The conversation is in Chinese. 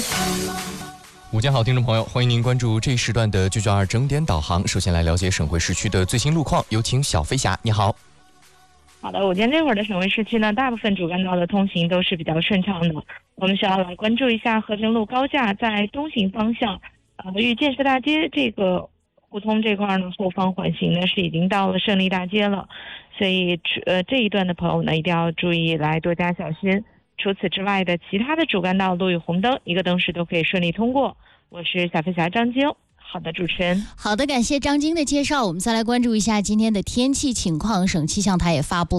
午间好，听众朋友，欢迎您关注这一时段的992整点导航。首先来了解省会市区的最新路况，有请小飞侠，你好。 好的，午间这会儿的省会市区呢，大部分主干道的通行都是比较顺畅的。我们需要来关注一下和平路高架在东行方向，与建设大街这个互通这块呢，后方缓行呢是已经到了胜利大街了，所以这一段的朋友呢一定要注意来多加小心。除此之外的其他的主干道路与红灯一个灯时都可以顺利通过。我是小飞侠张晶。好的，主持人。 好的，感谢张晶的介绍。我们再来关注一下今天的天气情况，省气象台也发布